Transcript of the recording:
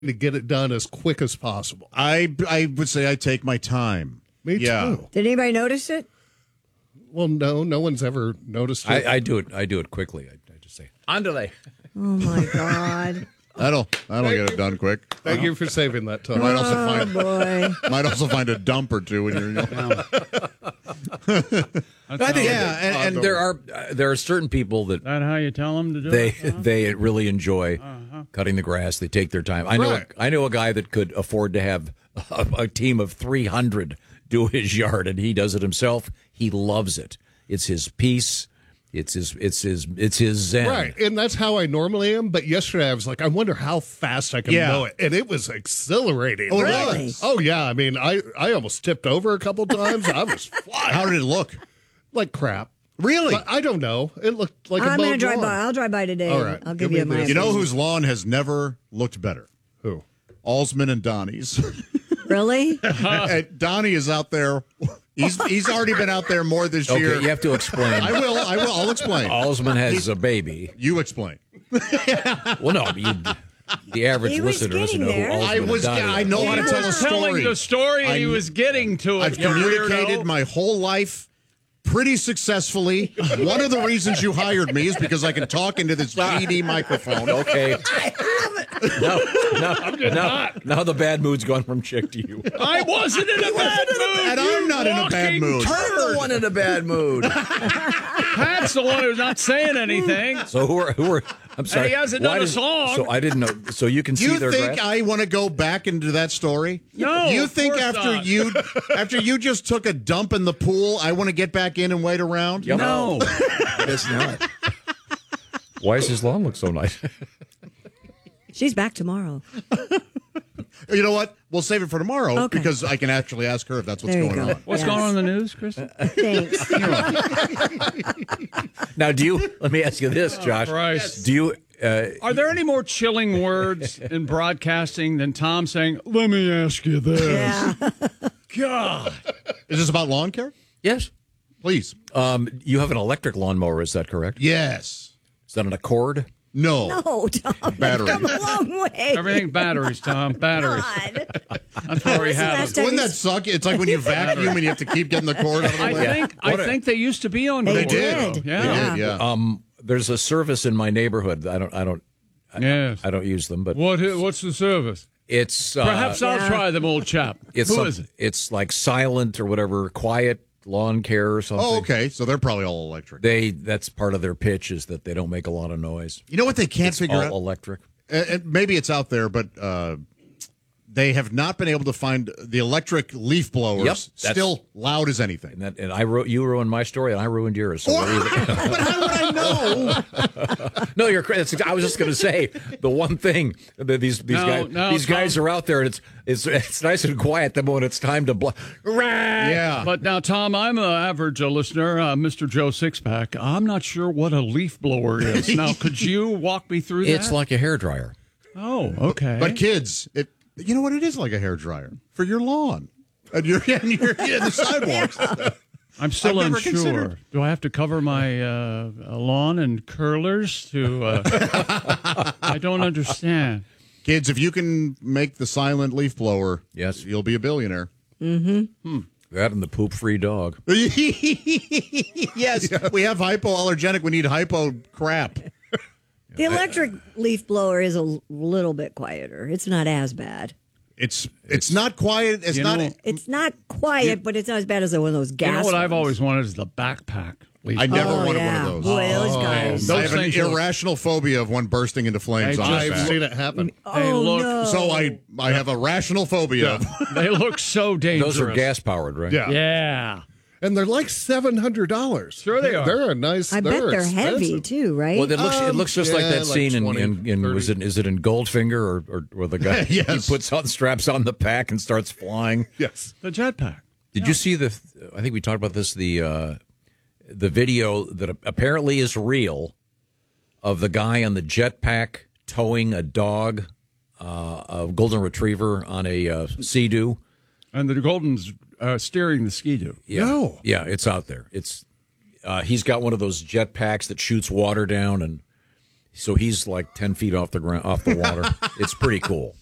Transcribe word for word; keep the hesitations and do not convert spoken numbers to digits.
to get it done as quick as possible. I I would say I take my time. Me yeah. too. Did anybody notice it? Well, no, no one's ever noticed it. I, I do it. I do it quickly. I, I just say andale. Oh my God! That'll that'll get it done quick. Thank you for saving that time. You might also Oh find boy! might also find a dump or two when you're. I think, yeah, and, and there are uh, there are certain people that that how you tell them to do they it? Uh-huh. they really enjoy Uh-huh. cutting the grass. They take their time. I know Right. I know a guy that could afford to have a, a team of three hundred do his yard, and he does it himself. He loves it. It's his peace. It's his. It's his. It's his zen. Right, and that's how I normally am. But yesterday I was like, I wonder how fast I can Yeah. mow it, and it was exhilarating. Oh, it Really? was. Oh yeah, I mean, I I almost tipped over a couple times. I was flying How did it look? like crap. Really? But I don't know. It looked like a I'm going to mowed drive lawn. by. I'll drive by today. All right. I'll Give give me you my. this. You know opinion. whose lawn has never looked better? Who? Alsman and Donnie's. Really? And Donnie is out there. He's he's already been out there more this year. Okay, you have to explain. I will. I will. I'll explain. Alsman has a baby. You explain. Well, no, you, the average He was listener doesn't know getting who there. Alsman I and was. Donnie I is. know how to tell a was telling story. the story, and I- he was getting to it. I've you communicated weirdo. my whole life pretty successfully. One of the reasons you hired me is because I can talk into this G D microphone. Okay. Now, now, now, now the bad mood's gone from Chick to you. I wasn't in a bad mood. And I'm you not in a bad walking mood. turd. the one in a bad mood. Pat's the one who's not saying anything. So who are who are? I'm sorry. he hasn't why done a does- song. So I didn't know. So you can Do see you their think grass? I want to go back into that story? No, You of think course after not. you after you just took a dump in the pool, I want to get back in and wait around? Yep. No. It's not. Why does his lawn look so nice? She's back tomorrow. You know what? We'll save it for tomorrow Okay. because I can actually ask her if that's what's There you going go. on. What's Yes. going on in the news, Chris? Thanks. Now, do you? Let me ask you this, Josh. Christ. Do you? Uh, Are there any more chilling words in broadcasting than Tom saying, "Let me ask you this"? Yeah. God. Is this about lawn care? yes. Please. Um, you have an electric lawnmower, is that correct? Yes. Is that an Accord? No. No, Tom. Battery. Come a long way. Everything batteries, Tom. Batteries. God. That's where we When's the have last them. Wouldn't that suck? It's like when you vacuum and you have to keep getting the cord out of the I way. think I What a- think they used to be on. They board. did. Yeah. They did, yeah. Um, there's a service in my neighborhood. I don't. I don't. Yes. I don't use them, but What? What's the service? it's uh, Perhaps I'll Yeah. try them, old chap. it's Who some- is it? It's like Silent or whatever, quiet lawn care or something. Oh, okay. So they're probably all electric. They that's part of their pitch is that they don't make a lot of noise. You know what they can't It's figure all out? electric. Uh, and maybe it's out there, but uh, they have not been able to find the electric leaf blowers Yep, that's- still loud as anything. And that and I wrote you ruined my story and I ruined yours. So what do you think? But how would I know? No, you're crazy. I was just going to say the one thing that these these No, guys no, these guys Tom. are out there and it's it's it's nice and quiet. The moment it's time to blow, Yeah. But now, Tom, I'm an average uh, listener, uh, Mister Joe Sixpack. I'm not sure what a leaf blower is. Now, could you walk me through that? it's like a hairdryer. Oh, okay. But kids, it you know what? It is like a hairdryer for your lawn and your and your yeah, the sidewalks. I'm still I've never unsure. considered- Do I have to cover my uh, lawn and curlers to? Uh, I don't understand. Kids, if you can make the silent leaf blower, Yes. you'll be a billionaire. That and the poop-free dog. Yes, we have hypoallergenic. We need hypo crap. The electric leaf blower is a l- little bit quieter. It's not as bad. It's it's not quiet. It's You not. know- It's not quiet, but it's not as bad as one of those gas. You know what I've ones. always wanted is the backpack. leaf I never Oh, wanted yeah. one of those. Boy, those guys. Those I have an things are- irrational phobia of one bursting into flames Hey, on just- my I've back. seen it happen. Hey, Oh, look, no. So I I have a rational phobia. of- they look so dangerous. Those are gas-powered, right? Yeah. Yeah. And they're like seven hundred dollars. Sure they are. They're a nice. I bet they're they're heavy expensive. too, right? Well, it looks it Um, looks just like yeah, that like scene in, twenty, in, in was it is it in Goldfinger or or where the guy Yes. he puts on straps on the pack and starts flying. Yes. The jetpack. Did you see the? I think we talked about this. The uh, the video that apparently is real of the guy on the jetpack towing a dog, uh, a golden retriever on a uh, Sea-Doo. And the Golden's uh, steering the Ski-Doo. Yeah. No. Yeah, it's out there. It's uh, he's got one of those jetpacks that shoots water down, and so he's like ten feet off the ground, off the water. It's pretty cool.